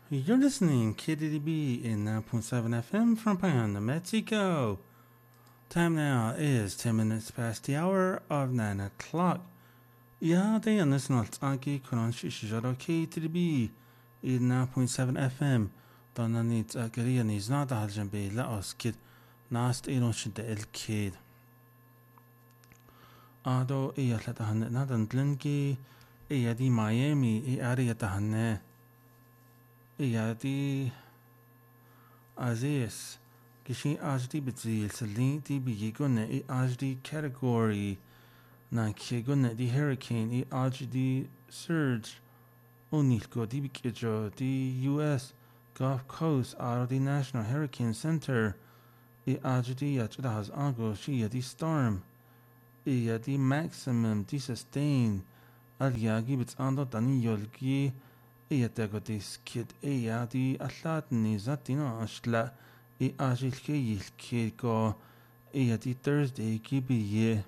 You're listening KDDB in 9.7 FM from Payanda, Mexico. Time now is 10 minutes past the hour of 9 o'clock. Ja, det är nästan Anki Konan Shishijaro KDDB in 9.7 FM. Donna needs a Korean is not a Haljanbe La Oskid. Nast Elon Shinte El Kid. Ado Eyatahane Nadan Glenki. Eyadi Miami, Ariatahane. Eyadi Aziz. Gishi HD Bitzil, Celine DB Gunne, HD category. Na Gunne, the hurricane, HD surge. Onilko, DB Kijo, the US Gulf Coast, out of the National Hurricane Center. HD Yachdas Ango, she the storm. The maximum, the sustain. Alyagi Bits Ando Dani Yolgi. Eyatego this kid, the Atlatni Zatino Ashla. Ajilke yilke go di Thursday gibi ye.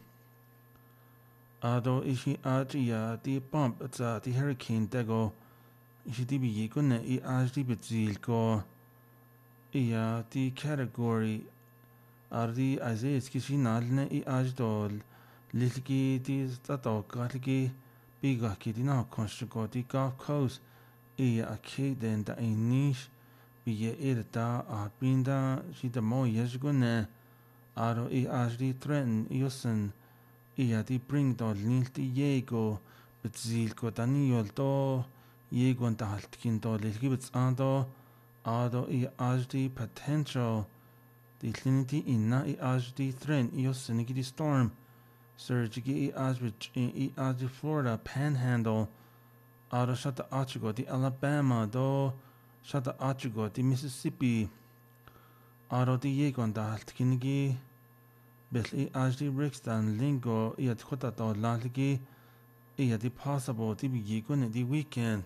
Ado ishi ajiya di bump za di hurricane dego. Ishi di bi ye gunne ajdi bitzil go. Di category. Ardi azez kishi nalne ajdol. Lilki di stato galgi. Biga ki di na konstrugo di Gulf Coast. Akeden da niche. Biye irta binda she the mo yesgune aro ajdi threaten yusen di bring do nilti yego bitzil ko daniel do yegon da haltkin do lilgibits ando ado ajdi potential the trinity inna ajdi threaten yusen gidi storm surge ajdi Florida panhandle aro shata achigo di Alabama do Shata Achigo, the Mississippi, Aro di Yegon da Haltkinigi, Betli Ajdi Rixdan, Lingo, Iat Hotato Laligi, di possible, the Yegon the weekend.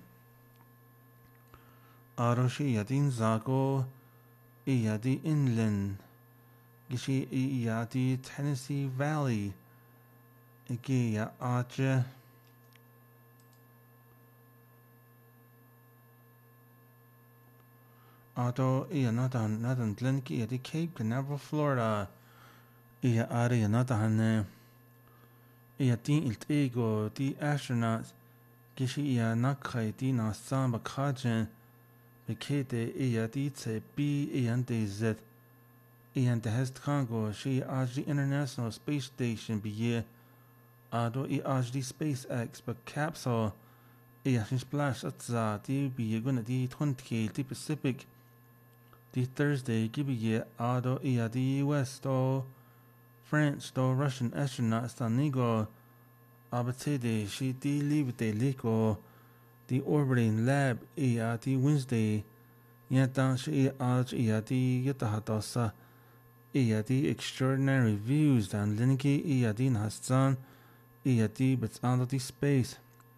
Aro she Yadin Zago, di Inland, Gishi di Tennessee Valley, Igia Ache. Ado nadan Glenki di Cape Canaveral, Florida. Ari nadan din ilt ego di astronauts gishi nakai di na samba kajen bekete di tse b de z de hest Congo she the International Space Station biye ado the SpaceX but capsule sin splash atza di biye guna di 20 di Pacific the Thursday gibi ado the US do France do Russian astronauts da nigo abatede she di leave de liko the orbiting lab the Wednesday yata she the yatahatasa the extraordinary views dan linki the hassan the but ando the space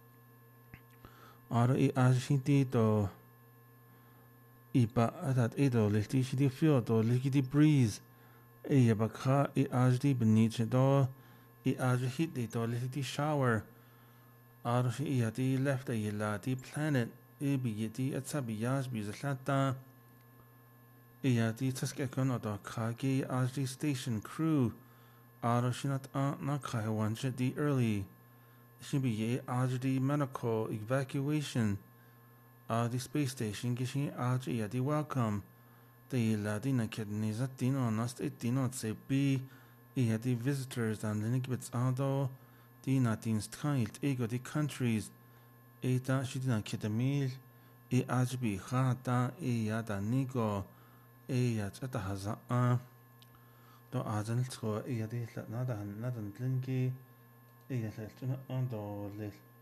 ado she do Iba that edo lehti shidi feel do lehti breeze. Baka ajdi beneath do ajdi hit do lehti shower. Arshi yati left a the planet. Ibi yati atsabi yasbi zatlata. Yati taskekon do kagi ajdi station crew. Arshi not nakai wanche the early. Shibi ye ajdi medical evacuation. The space station gishi the welcome. The ladina kidneys dino nast dino tse b the visitors and the nikbits ado the natins tailt ego the countries eta shidina kidamil ajbi khata da nigo chata haza do azan tsko the nadan linki laltuna ando lil